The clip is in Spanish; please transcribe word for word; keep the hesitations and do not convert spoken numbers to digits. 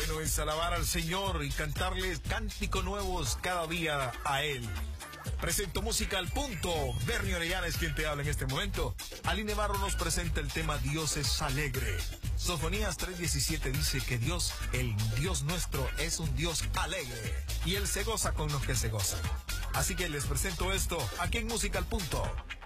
bueno es alabar al Señor y cantarle cánticos nuevos cada día a Él. Presento Música al Punto. Bernie Orellana es quien te habla en este momento. Aline Barro nos presenta el tema Dios es alegre. Sofonías tres diecisiete dice que Dios, el Dios nuestro, es un Dios alegre. Y Él se goza con los que se gozan. Así que les presento esto aquí en Música al Punto.